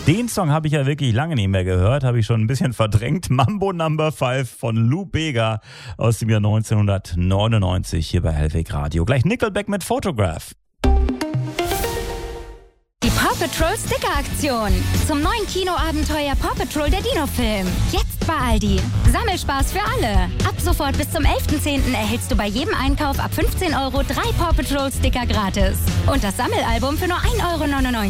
Den Song habe ich ja wirklich lange nicht mehr gehört, habe ich schon ein bisschen verdrängt. Mambo No. 5 von Lou Bega aus dem Jahr 1999 hier bei Hellweg Radio. Gleich Nickelback mit Photograph. Die Paw Patrol Sticker Aktion. Zum neuen Kinoabenteuer Paw Patrol der Dino-Film. Jetzt bei Aldi. Sammelspaß für alle. Ab sofort bis zum 11.10. erhältst du bei jedem Einkauf ab 15 € 3 Paw Patrol Sticker gratis. Und das Sammelalbum für nur 1,99 €